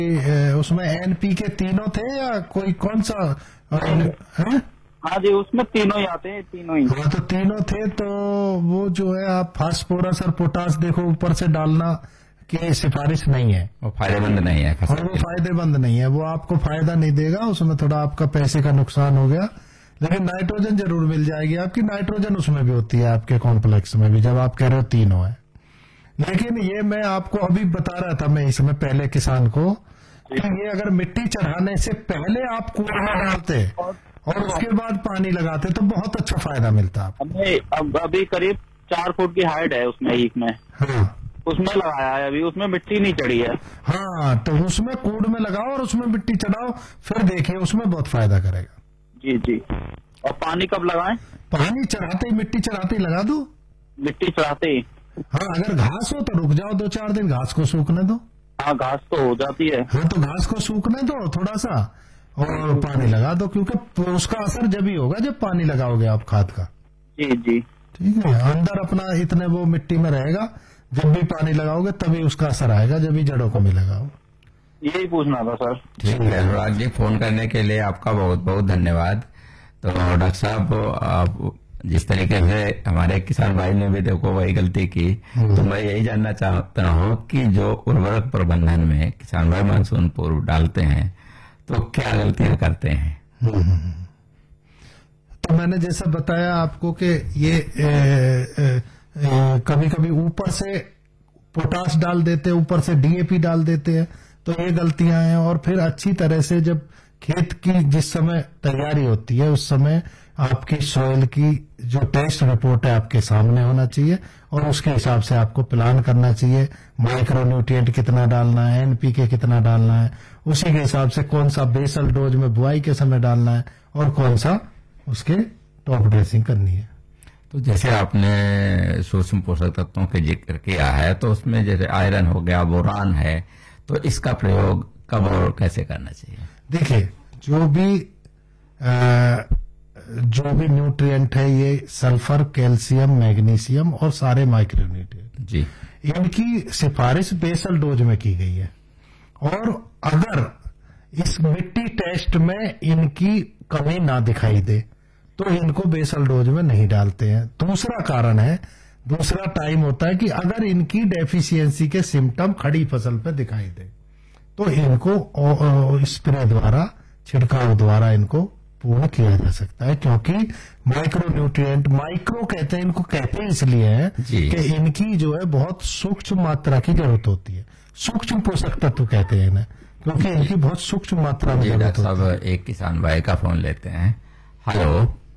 उसमें NPK तीनों थे या कोई कौन सा है? हाँ जी, उसमें तीनों ही आते हैं, तीनों ही। हाँ, तो तीनों थे। तो वो जो है आप फास्फोरस और पोटास देखो ऊपर से डालना की सिफारिश नहीं है, वो फायदेमंद नहीं है। और वो फायदेमंद नहीं है, वो आपको फायदा नहीं देगा, उसमें थोड़ा आपका पैसे का नुकसान हो गया। लेकिन नाइट्रोजन जरूर मिल जाएगी आपकी, नाइट्रोजन उसमें भी होती है आपके कॉम्प्लेक्स में भी, जब आप कह रहे हो तीनों है। लेकिन ये मैं आपको अभी बता रहा था मैं इसमें पहले किसान को कि ये अगर मिट्टी चढ़ाने से पहले आप कुआं डालते और उसके बाद पानी लगाते तो बहुत अच्छा फायदा मिलता आपको। हमें अभी करीब 4 फुट की हाइट है उसमें, एक में। हाँ, उसमें लगाया है, अभी उसमें मिट्टी नहीं चढ़ी है। हाँ, तो उसमें कूड़ में लगाओ और उसमें मिट्टी चढ़ाओ, फिर देखिए उसमें बहुत फायदा करेगा। जी जी। और पानी कब लगाएं? पानी चढ़ाते ही, मिट्टी चढ़ाते ही लगा दो। मिट्टी चढ़ाते ही? हाँ, अगर घास हो तो रुक जाओ 2-4 दिन, घास को सूखने दो। हाँ, घास तो हो जाती है। हाँ, तो घास को सूखने दो थोड़ा सा और पानी लगा दो, क्योंकि उसका असर जब ही होगा जब पानी लगाओगे आप खाद का। जी जी। ठीक है, अंदर अपना इतने वो मिट्टी में रहेगा, जब भी पानी लगाओगे तभी उसका असर आएगा, जब भी जड़ों को मिलेगा। यही पूछना था सर। ठीक है अनुराग जी, फोन करने के लिए आपका बहुत बहुत धन्यवाद। तो डॉक्टर साहब, आप जिस तरीके से हमारे किसान भाई ने भी देखो वही गलती की, तो मैं यही जानना चाहता हूँ कि जो उर्वरक प्रबंधन में किसान भाई मानसून पूर्व डालते हैं तो क्या गलतियां करते हैं? तो मैंने जैसा बताया आपको कि ये कभी कभी ऊपर से पोटास डाल देते हैं, ऊपर से DAP डाल देते हैं, तो ये गलतियां हैं। और फिर अच्छी तरह से जब खेत की जिस समय तैयारी होती है उस समय आपकी सॉइल की जो टेस्ट रिपोर्ट है आपके सामने होना चाहिए और उसके हिसाब से आपको प्लान करना चाहिए। माइक्रो न्यूट्रिएंट कितना डालना है, NPK कितना डालना है, उसी के हिसाब से कौन सा बेसल डोज में बुआई के समय डालना है और कौन सा उसके टॉप ड्रेसिंग करनी है। तो जैसे आपने सूक्ष्म पोषक तत्वों के जिक्र किया है, तो उसमें जैसे आयरन हो गया, बोरान है, तो इसका प्रयोग कब और कैसे करना चाहिए? देखिए, जो भी न्यूट्रिएंट है, ये सल्फर, कैल्शियम, मैग्नीशियम और सारे माइक्रो न्यूट्रिएंट जी, इनकी सिफारिश बेसल डोज में की गई है। और अगर इस मिट्टी टेस्ट में इनकी कमी ना दिखाई दे तो इनको बेसल डोज में नहीं डालते हैं। दूसरा टाइम होता है कि अगर इनकी डेफिशिएंसी के सिम्टम खड़ी फसल पे दिखाई दे तो इनको स्प्रे द्वारा, छिड़काव द्वारा इनको पूर्ण किया जा सकता है। क्योंकि माइक्रो न्यूट्रिएंट, माइक्रो कहते हैं इनको, कहते हैं इसलिए है कि इनकी जो है बहुत सूक्ष्म मात्रा की जरूरत होती है। सूक्ष्म पोषक तत्व कहते हैं इन्हें, क्योंकि इनकी बहुत सूक्ष्म मात्रा में जरूरत होती है। डॉक्टर साहब, एक किसान भाई का फोन लेते हैं। Hello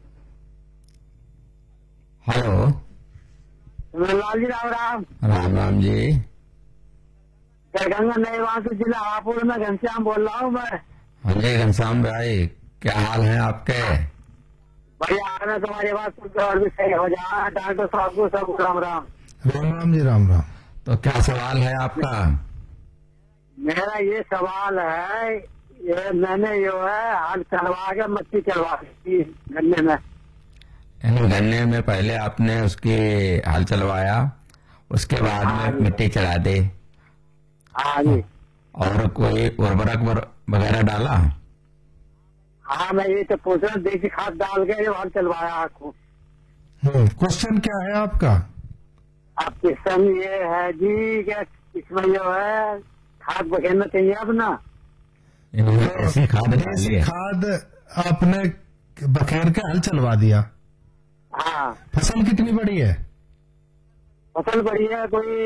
hello. लाल जी, राम राम। राम राम जी। दरगंगा नए जिला हापुड़ में घनश्याम बोल रहा हूँ मैं। हाँ जी घनश्याम भाई, क्या हाल है आपके? बढ़िया है, तुम्हारी बात और भी सही हो जाए। डॉक्टर साहब को सब राम राम। राम राम जी, राम राम। तो क्या सवाल है आपका? मेरा ये सवाल है, ये मैंने जो है हल चलवा के मिट्टी चलवा दी गन्ने में। गन्ने में पहले आपने उसकी हल चलवाया, उसके बाद में मिट्टी चढ़ा दी। हाँ जी। और कोई उर्वरक वगैरह डाला? हाँ, मैं ये तो पूछ रहा हूँ, देसी खाद डाल के हल चलवाया आपको। क्वेश्चन क्या है आपका? अब क्वेश्चन ये है जी कि इसमें जो है खाद बखेरना चाहिए अब ना। देसी खाद आपने बखेर के हल चलवा दिया। हाँ। फसल कितनी बड़ी है? फसल बड़ी है, कोई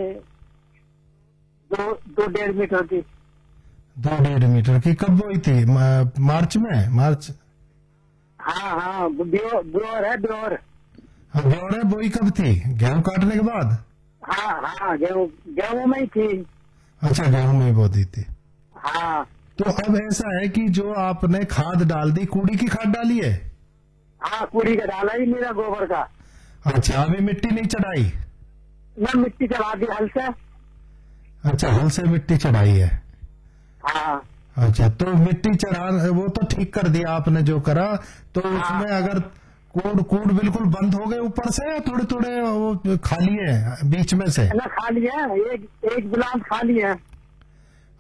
2-1.5 मीटर की। 2-1.5 मीटर की। कब बोई थी? मार्च में? मार्च। हाँ, ब्योर है, ब्योर। हाँ, ब्योर है। बोई कब थी? गेहूं काटने के बाद? हाँ, गेहूं में ही थी। अच्छा, गेहूं में ही बो दी थी। हाँ। तो अब ऐसा है कि जो आपने खाद डाल दी, कूड़ी की खाद डाली है? हाँ, कूड़ी का डाला ही, मेरा गोबर का। अच्छा, अभी मिट्टी नहीं चढ़ाई? मैं मिट्टी चढ़ा दी हल से। अच्छा, हल से मिट्टी चढ़ाई है। हाँ। अच्छा, तो मिट्टी चढ़ा, वो तो ठीक कर दिया आपने जो करा। तो उसमें अगर कूड़ बिल्कुल बंद हो गए ऊपर से या थोड़े थोड़े वो खाली है बीच में से? खाली है, एक गिलास खाली है।